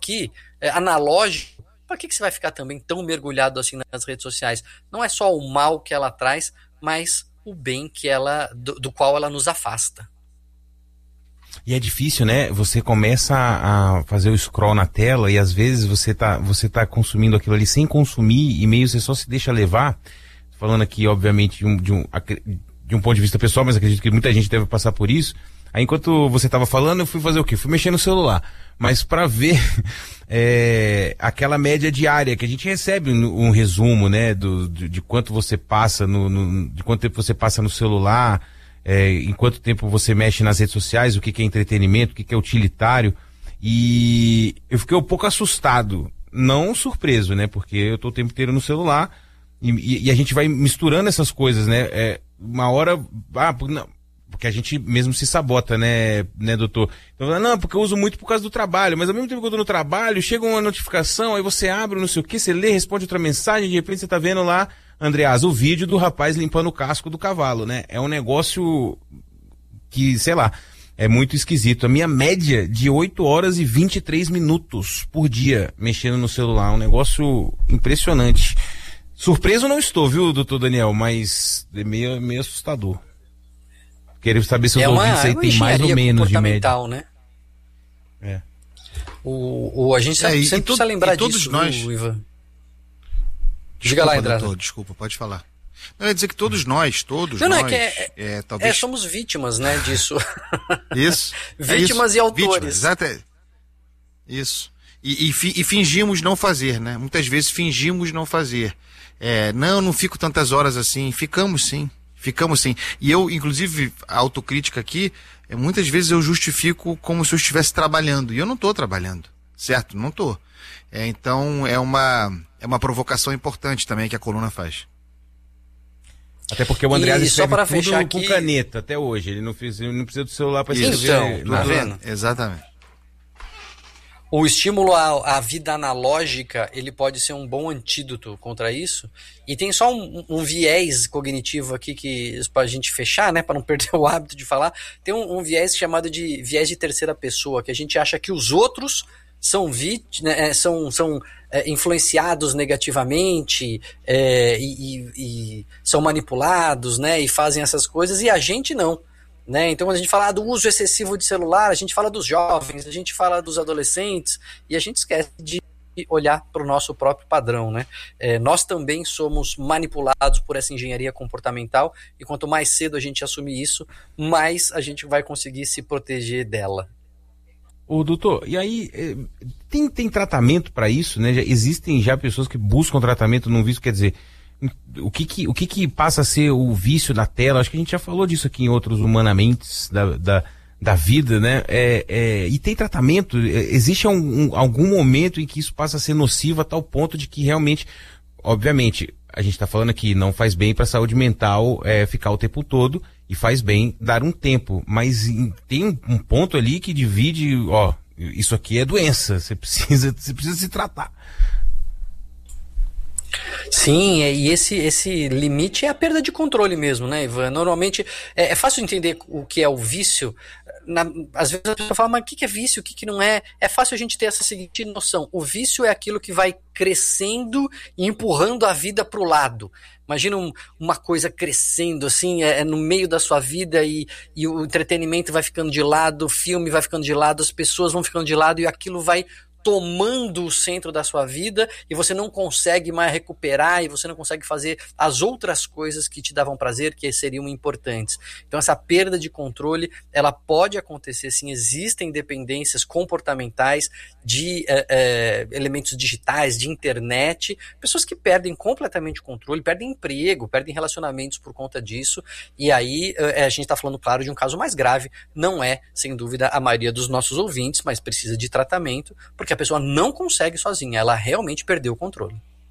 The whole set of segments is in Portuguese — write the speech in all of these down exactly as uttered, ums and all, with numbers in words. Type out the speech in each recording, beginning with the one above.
aqui, é, analógico, para que, que você vai ficar também tão mergulhado assim nas redes sociais? Não é só o mal que ela traz, mas o bem que ela, do, do qual ela nos afasta. E é difícil, né? Você começa a fazer o scroll na tela e às vezes você tá, você tá consumindo aquilo ali sem consumir e meio você só se deixa levar. Falando aqui, obviamente, de um, de um, de um ponto de vista pessoal, mas acredito que muita gente deve passar por isso. Aí enquanto você estava falando, eu fui fazer o quê? Fui mexer no celular. Mas para ver é, aquela média diária que a gente recebe um, um resumo, né? Do, de, de quanto você passa no, no, de quanto tempo você passa no celular, é, em quanto tempo você mexe nas redes sociais, o que, que é entretenimento, o que, que é utilitário. E eu fiquei um pouco assustado, não surpreso, né? Porque eu tô o tempo inteiro no celular e, e, e a gente vai misturando essas coisas, né? É, uma hora... Ah, não, porque a gente mesmo se sabota, né, né, doutor? Então, não, porque eu uso muito por causa do trabalho, mas ao mesmo tempo que eu tô no trabalho, chega uma notificação, aí você abre, não sei o que, você lê, responde outra mensagem, de repente você tá vendo lá, Andreas, o vídeo do rapaz limpando o casco do cavalo, né? É um negócio que, sei lá, é muito esquisito. A minha média de oito horas e vinte e três minutos por dia mexendo no celular, um negócio impressionante. Surpreso não estou, viu, doutor Daniel, mas é meio, meio assustador. Queria saber se os é uma, ouvintes aí é uma tem mais ou menos de média. Né? É. O, o, a gente é, sempre, e, sempre e precisa lembrar e todos disso, nós... viu, Ivan? Diga Diga lá, doutor, desculpa, pode falar. Não, eu ia dizer que todos nós, todos não, nós... Não, é que é, é, talvez... é, somos vítimas, né, disso. Isso. Vítimas é isso. e autores. Vítimas, exato. Isso. E, e, e fingimos não fazer, né? Muitas vezes fingimos não fazer. É, não, não fico tantas horas assim. Ficamos sim. Ficamos sim. E eu, inclusive, a autocrítica aqui, é, muitas vezes eu justifico como se eu estivesse trabalhando. E eu não estou trabalhando, certo? Não estou. É, então, é uma, é uma provocação importante também que a coluna faz. Até porque o Andreas e escreve só para tudo fechar com aqui... caneta até hoje. Ele não, fez, ele não precisa do celular para escrever. Então, tá vendo? Exatamente. O estímulo à, à vida analógica, ele pode ser um bom antídoto contra isso. E tem só um, um viés cognitivo aqui que para a gente fechar, né, para não perder o hábito de falar. Tem um, um viés chamado de viés de terceira pessoa, que a gente acha que os outros são, vit, né, são, são é, influenciados negativamente é, e, e, e são manipulados, né, e fazem essas coisas, e a gente não. Né? Então, quando a gente fala do uso excessivo de celular, a gente fala dos jovens, a gente fala dos adolescentes, e a gente esquece de olhar para o nosso próprio padrão. Né? É, nós também somos manipulados por essa engenharia comportamental, e quanto mais cedo a gente assumir isso, mais a gente vai conseguir se proteger dela. Ô, doutor, e aí, tem, tem tratamento para isso, né? Já existem já pessoas que buscam tratamento num vício, quer dizer... O que que, o que que passa a ser o vício da tela? Acho que a gente já falou disso aqui em outros Humanamente da, da, da vida, né? É, é, e tem tratamento? Existe um, um, algum momento em que isso passa a ser nocivo a tal ponto de que realmente, obviamente, a gente está falando aqui, não faz bem para a saúde mental é, ficar o tempo todo e faz bem dar um tempo, mas em, tem um, um ponto ali que divide, ó, isso aqui é doença, você precisa, você precisa se tratar. Sim, e esse, esse limite é a perda de controle mesmo, né, Ivan? Normalmente é, é fácil entender o que é o vício. Na, às vezes a pessoa fala, mas o que é vício, o que não é? É fácil a gente ter essa seguinte noção: o vício é aquilo que vai crescendo e empurrando a vida para o lado. Imagina um, uma coisa crescendo assim, é, é no meio da sua vida, e, e o entretenimento vai ficando de lado, o filme vai ficando de lado, as pessoas vão ficando de lado, e aquilo vai tomando o centro da sua vida, e você não consegue mais recuperar, e você não consegue fazer as outras coisas que te davam prazer, que seriam importantes. Então essa perda de controle, ela pode acontecer sim. Existem dependências comportamentais de é, é, elementos digitais, de internet, pessoas que perdem completamente o controle, perdem emprego, perdem relacionamentos por conta disso, e aí é, a gente está falando, claro, de um caso mais grave. Não é, sem dúvida, a maioria dos nossos ouvintes, mas precisa de tratamento, porque a pessoa não consegue sozinha, ela realmente perdeu o controle.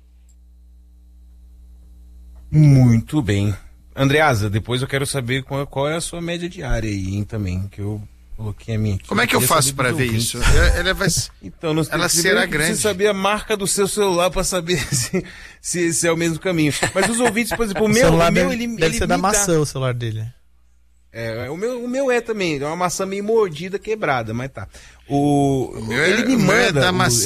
Muito bem. Andreasa, depois eu quero saber qual, qual é a sua média diária aí, hein, também, que eu coloquei a minha aqui. Como é que eu faço para ver isso? Ela, vai, então, não, ela será grande. Você saber a marca do seu celular para saber se, se esse é o mesmo caminho. Mas os ouvintes, por exemplo, o, o meu, o meu deve, ele deve ele ser da maçã dá... o celular dele. É, o meu, o meu é também, é uma maçã meio mordida, quebrada, mas tá. O, o meu ele é, me manda. O meu é da maçã.